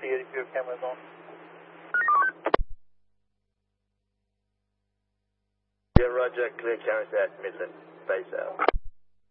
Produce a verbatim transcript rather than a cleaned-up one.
eighty-two cameras on. Yeah, roger, clear carriage at Midland, base out.